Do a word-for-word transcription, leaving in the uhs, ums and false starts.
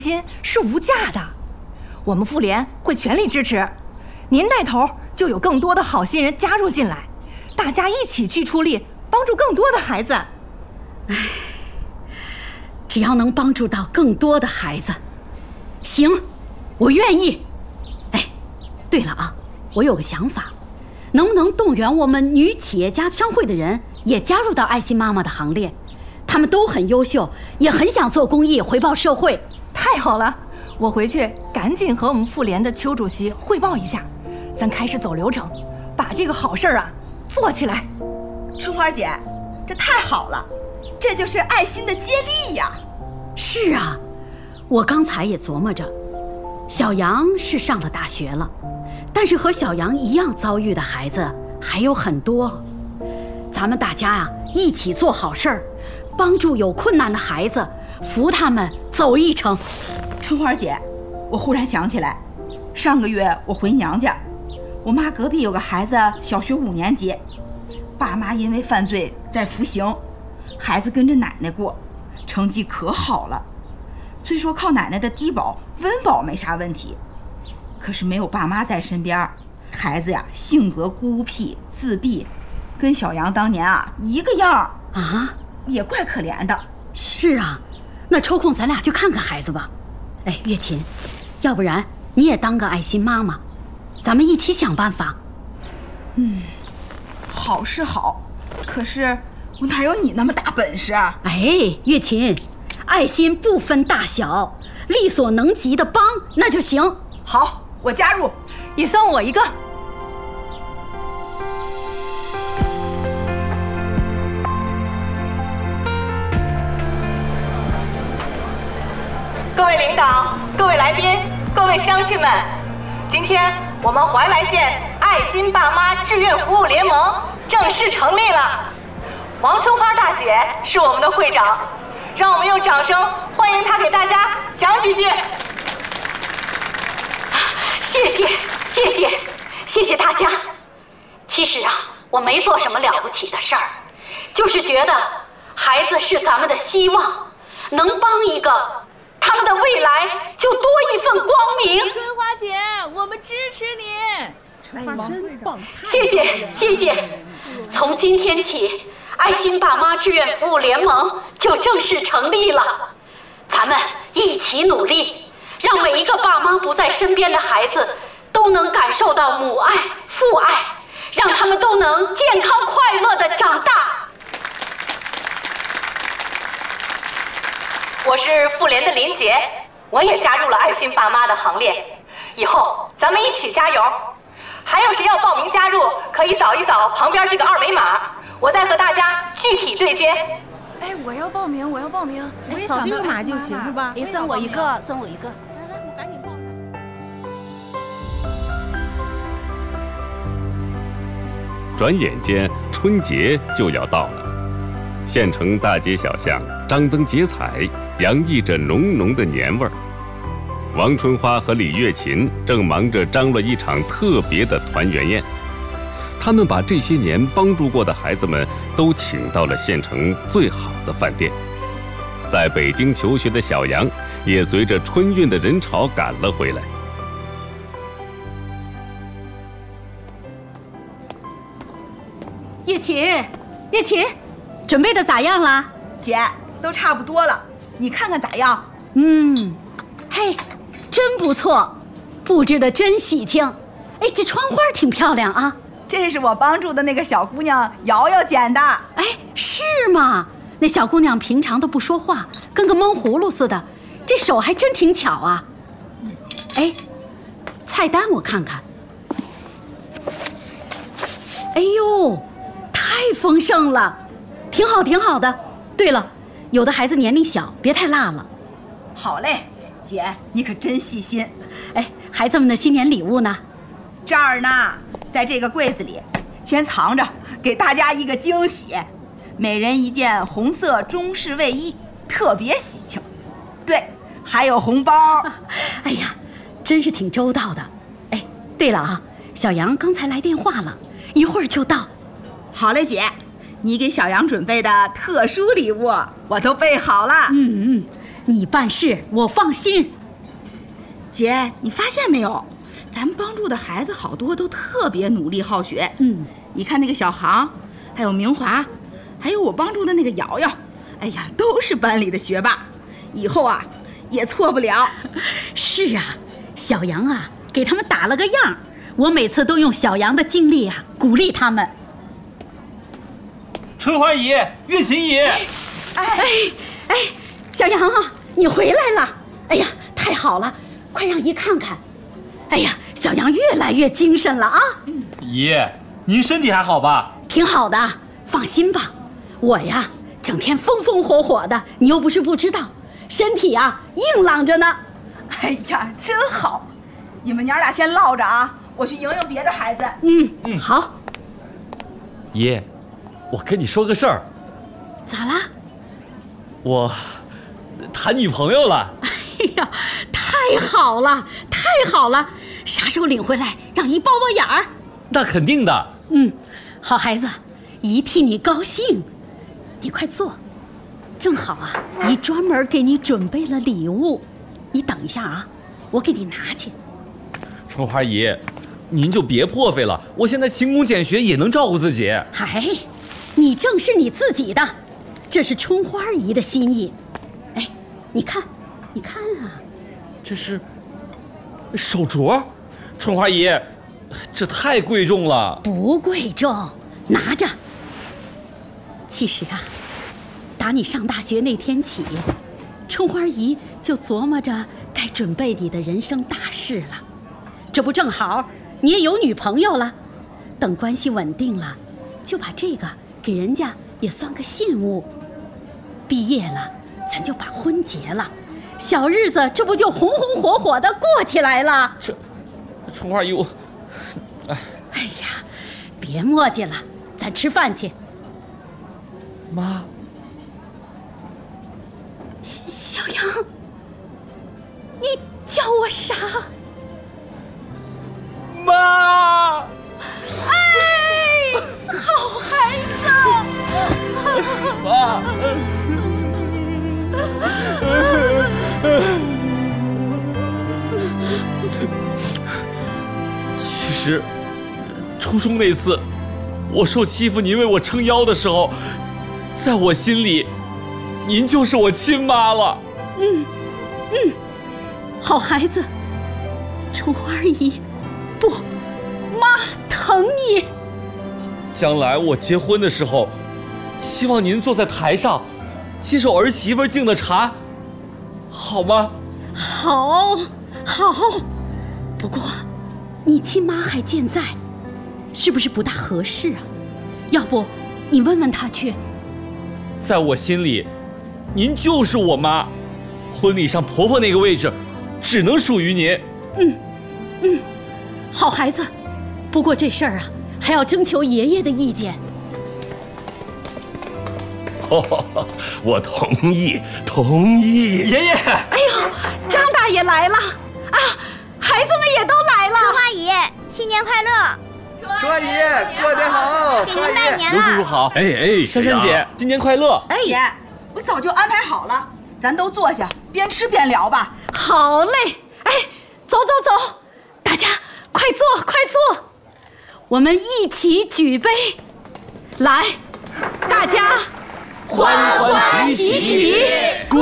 心是无价的，我们妇联会全力支持。您带头，就有更多的好心人加入进来，大家一起去出力，帮助更多的孩子。 唉，只要能帮助到更多的孩子，行，我愿意。哎，对了啊，我有个想法，能不能动员我们女企业家商会的人也加入到爱心妈妈的行列？他们都很优秀，也很想做公益，回报社会。 太好了，我回去赶紧和我们妇联的邱主席汇报一下，咱开始走流程，把这个好事儿啊做起来。 春花姐，这太好了，这就是爱心的接力呀！ 是啊，我刚才也琢磨着，小杨是上了大学了，但是和小杨一样遭遇的孩子还有很多。咱们大家呀、啊，一起做好事儿，帮助有困难的孩子，扶他们走一程。 春花姐，我忽然想起来，上个月我回娘家，我妈隔壁有个孩子小学五年级，爸妈因为犯罪在服刑，孩子跟着奶奶过，成绩可好了。虽说靠奶奶的低保温饱没啥问题，可是没有爸妈在身边，孩子呀性格孤僻自闭，跟小杨当年啊一个样啊， 也怪可怜的。 是啊，那抽空咱俩去看看孩子吧。哎，月琴，要不然你也当个爱心妈妈，咱们一起想办法。 嗯，好是好，可是我哪有你那么大本事啊？ 哎，月琴，爱心不分大小，力所能及的帮那就行。 好，我加入， 也算我一个。 各位领导、各位来宾、各位乡亲们，今天我们怀来县爱心爸妈志愿服务联盟正式成立了。王春花大姐是我们的会长，让我们用掌声欢迎她给大家讲几句。谢谢，谢谢，谢谢大家。其实啊，我没做什么了不起的事儿，就是觉得孩子是咱们的希望，能帮一个，他们的未来就多一份光明。 春花姐，我们支持你。 春花真棒！ 谢谢谢谢。从今天起，爱心爸妈志愿服务联盟就正式成立了。咱们一起努力，让每一个爸妈不在身边的孩子都能感受到母爱、父爱，让他们都能健康快乐地长大。我是妇联的林杰，我也加入了爱心爸妈的行列。以后咱们一起加油！还有谁要报名加入，可以扫一扫旁边这个二维码，我再和大家具体对接。 哎，我要报名，我要报名， 我也扫这个码就行是吧？ 哎，算我一个，算我一个。 来来，我赶紧报。 转眼间，春节就要到了。县城大街小巷张灯结彩，洋溢着浓浓的年味儿。王春花和李月琴正忙着张罗一场特别的团圆宴。他们把这些年帮助过的孩子们都请到了县城最好的饭店。在北京求学的小杨也随着春运的人潮赶了回来。 月琴，月琴，准备的咋样了？ 姐，都差不多了，你看看咋样？ 嗯，嘿，真不错，布置的真喜庆。哎，这窗花挺漂亮啊。 这是我帮助的那个小姑娘瑶瑶剪的。 哎，是吗？那小姑娘平常都不说话，跟个闷葫芦似的，这手还真挺巧啊。哎，菜单我看看。哎呦，太丰盛了，挺好挺好的。对了，有的孩子年龄小，别太辣了。 好嘞，姐，你可真细心。 哎，孩子们的新年礼物呢？ 这儿呢，在这个柜子里，先藏着，给大家一个惊喜。每人一件红色中式卫衣，特别喜庆。对，还有红包。 哎呀，真是挺周到的。哎，对了啊，小杨刚才来电话了，一会儿就到。 好嘞，姐，你给小杨准备的特殊礼物我都备好了。 嗯嗯， 你办事我放心。 姐，你发现没有，咱们帮助的孩子好多都特别努力好学。 嗯， 你看那个小航，还有明华，还有我帮助的那个瑶瑶，哎呀，都是班里的学霸，以后啊也错不了。 是啊，小杨啊给他们打了个样，我每次都用小杨的经历啊鼓励他们。 春花姨、月琴姨， 哎哎，小杨啊，你回来了！哎呀，太好了，快让姨看看。哎呀，小杨越来越精神了啊！ 姨，您身体还好吧？ 挺好的，放心吧。我呀，整天风风火火的，你又不是不知道，身体啊硬朗着呢。 哎呀，真好！你们娘俩先唠着啊，我去迎迎别的孩子。 嗯嗯，好。 姨，我跟你说个事儿。 咋啦？ 我谈女朋友了。 哎呀，太好了，太好了！啥时候领回来，让姨包包眼儿？ 那肯定的。 嗯，好孩子，姨替你高兴。你快坐，正好啊，姨专门给你准备了礼物。你等一下啊，我给你拿去。 春花姨，您就别破费了，我现在勤工俭学也能照顾自己。 哎，你正是你自己的，这是春花姨的心意。哎，你看，你看啊， 这是手镯，春花姨，这太贵重了。 不贵重，拿着。其实啊，打你上大学那天起，春花姨就琢磨着该准备你的人生大事了。这不正好你也有女朋友了，等关系稳定了，就把这个给人家也算个信物。毕业了，咱就把婚结了，小日子这不就红红火火的过起来了？ 这，春花姨，我，哎， 哎呀，别磨叽了，咱吃饭去。 妈， 小杨，你叫我啥？ 妈！ 哎，好孩子！ 妈！其实，初中那次，我受欺负，您为我撑腰的时候，在我心里，您就是我亲妈了。 嗯嗯，好孩子，春花姨，不，妈疼你。 将来我结婚的时候，希望您坐在台上，接受儿媳妇敬的茶，好吗？ 好，好。不过，你亲妈还健在，是不是不大合适啊？要不，你问问她去。 在我心里，您就是我妈，婚礼上婆婆那个位置，只能属于您。 嗯，嗯，好孩子。不过这事儿啊，还要征求爷爷的意见。 哦，我同意，同意。 爷爷， 哎呦，张大爷来了啊！孩子们也都来了。 春花姨，新年快乐！ 春花姨，过年好！ 给您拜年了。 刘叔叔好。哎哎，珊珊姐，新年快乐！ 哎，姐，我早就安排好了，咱都坐下，边吃边聊吧。 好嘞，哎，走走走，大家快坐快坐，我们一起举杯，来，大家欢欢喜喜。